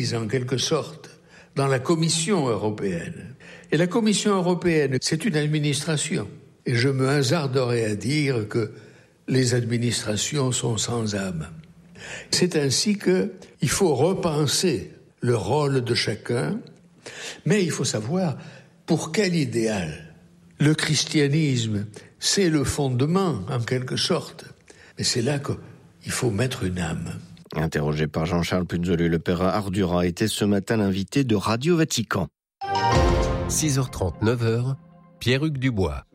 s'organise en quelque sorte dans la Commission européenne. Et la Commission européenne, c'est une administration. Et je me hasarderais à dire que les administrations sont sans âme. C'est ainsi qu'il faut repenser le rôle de chacun, mais il faut savoir pour quel idéal. Le christianisme, c'est le fondement, en quelque sorte. Mais c'est là qu'il faut mettre une âme. Interrogé par Jean-Charles Punzolu, le père Ardura était ce matin l'invité de Radio Vatican. 6h30, 9h, Pierre-Hugues Dubois.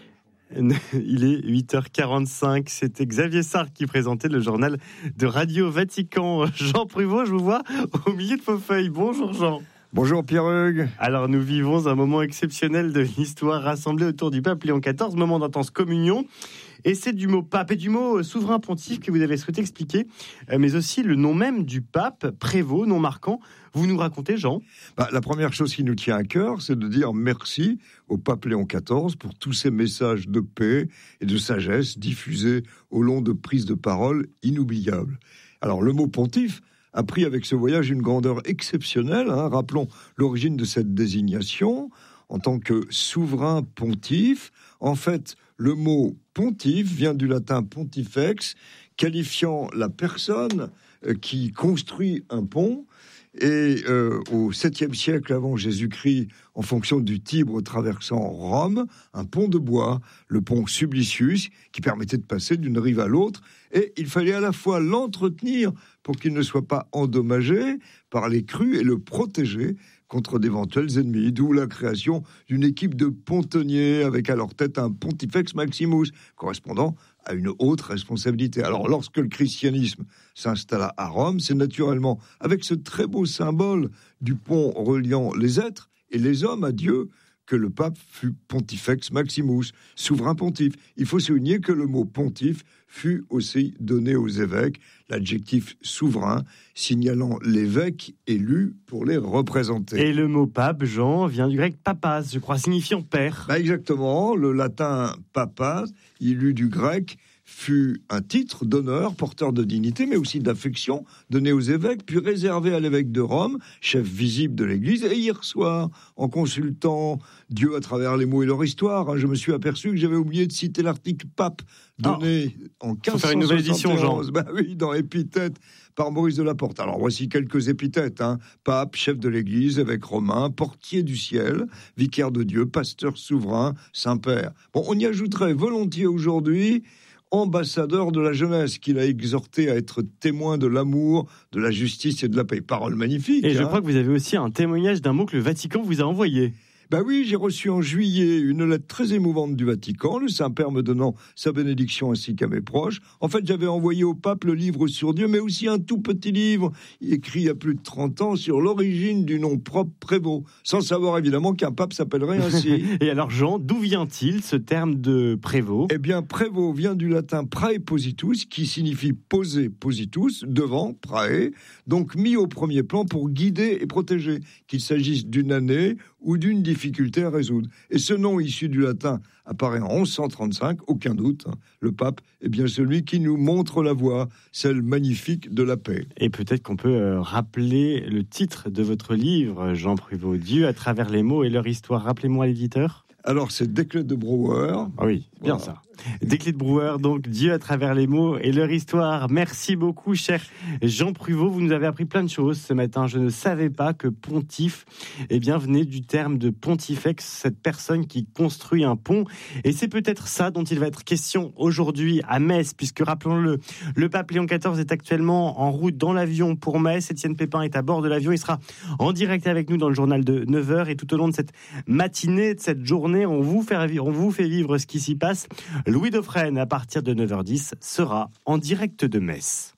Il est 8h45, c'était Xavier Sartre qui présentait le journal de Radio Vatican. Jean Pruvot, je vous vois au milieu de vos feuilles. Bonjour Jean. Bonjour Pierre-Hugues. Alors nous vivons un moment exceptionnel de l'histoire rassemblée autour du pape Léon XIV, moment d'intense communion. Et c'est du mot pape et du mot souverain pontife que vous avez souhaité expliquer, mais aussi le nom même du pape, Prévost, nom marquant. Vous nous racontez, Jean ? La première chose qui nous tient à cœur, c'est de dire merci au pape Léon XIV pour tous ces messages de paix et de sagesse diffusés au long de prises de parole inoubliables. Alors le mot pontife a pris avec ce voyage une grandeur exceptionnelle. Rappelons l'origine de cette désignation en tant que souverain pontife. En fait, le mot pontife vient du latin pontifex, qualifiant la personne qui construit un pont. Et au 7e siècle avant Jésus-Christ, en fonction du Tibre traversant Rome, un pont de bois, le pont Sublicius, qui permettait de passer d'une rive à l'autre. Et il fallait à la fois l'entretenir pour qu'il ne soit pas endommagé par les crues et le protéger contre d'éventuels ennemis, d'où la création d'une équipe de pontonniers avec à leur tête un pontifex maximus, correspondant à une haute responsabilité. Alors, lorsque le christianisme s'installa à Rome, c'est naturellement avec ce très beau symbole du pont reliant les êtres et les hommes à Dieu que le pape fut pontifex maximus, souverain pontife. Il faut souligner que le mot pontife fut aussi donné aux évêques, l'adjectif souverain signalant l'évêque élu pour les représenter. Et le mot pape, Jean, vient du grec papas, je crois, signifiant père. Exactement, le latin papas, issu du grec, fut un titre d'honneur, porteur de dignité, mais aussi d'affection, donné aux évêques, puis réservé à l'évêque de Rome, chef visible de l'Église. Et hier soir, en consultant Dieu à travers les mots et leur histoire, je me suis aperçu que j'avais oublié de citer l'article pape, donné en 1571. Faut faire une nouvelle édition, Jean. Oui, dans Épithète, par Maurice de la Porte. Alors voici quelques épithètes. Pape, chef de l'Église, évêque romain, portier du ciel, vicaire de Dieu, pasteur souverain, Saint-Père. Bon, on y ajouterait volontiers aujourd'hui ambassadeur de la jeunesse, qu'il a exhorté à être témoin de l'amour, de la justice et de la paix. Parole magnifique. Et je crois que vous avez aussi un témoignage d'un mot que le Vatican vous a envoyé. Oui, j'ai reçu en juillet une lettre très émouvante du Vatican, le Saint-Père me donnant sa bénédiction ainsi qu'à mes proches. En fait, j'avais envoyé au pape le livre sur Dieu, mais aussi un tout petit livre écrit il y a plus de 30 ans sur l'origine du nom propre Prévost, sans savoir évidemment qu'un pape s'appellerait ainsi. Et alors Jean, d'où vient-il ce terme de Prévost ? Eh bien, Prévost vient du latin praepositus, qui signifie poser positus, devant, prae, donc mis au premier plan pour guider et protéger, qu'il s'agisse d'une année ou d'une difficulté à résoudre. Et ce nom issu du latin apparaît en 1135, aucun doute. Le pape est bien celui qui nous montre la voie, celle magnifique de la paix. Et peut-être qu'on peut rappeler le titre de votre livre, Jean Pruvot, Dieu à travers les mots et leur histoire. Rappelez-moi l'éditeur. Alors, c'est Desclés de Brouwer. Ah oui, bien voilà. Ça. Desclés de Brouwer, donc Dieu à travers les mots et leur histoire. Merci beaucoup, cher Jean Pruvot. Vous nous avez appris plein de choses ce matin. Je ne savais pas que pontife venait du terme de pontifex, cette personne qui construit un pont. Et c'est peut-être ça dont il va être question aujourd'hui à Metz, puisque rappelons-le, le pape Léon XIV est actuellement en route dans l'avion pour Metz. Étienne Pépin est à bord de l'avion. Il sera en direct avec nous dans le journal de 9h. Et tout au long de cette matinée, de cette journée, on vous fait vivre ce qui s'y passe. Louis Dauphren, à partir de 9h10, sera en direct de Metz.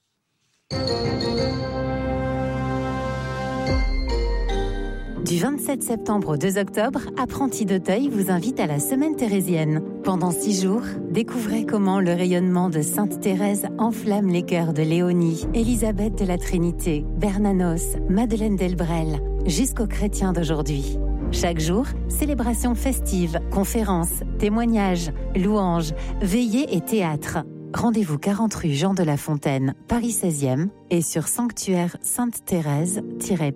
Du 27 septembre au 2 octobre, Apprentis d'Auteuil vous invite à la Semaine thérésienne. Pendant 6 jours, découvrez comment le rayonnement de Sainte Thérèse enflamme les cœurs de Léonie, Élisabeth de la Trinité, Bernanos, Madeleine Delbrel, jusqu'aux chrétiens d'aujourd'hui. Chaque jour, célébration festive, conférences, témoignages, louanges, veillées et théâtre. Rendez-vous 40 rue Jean de La Fontaine, Paris 16e et sur sanctuaire sainte Thérèse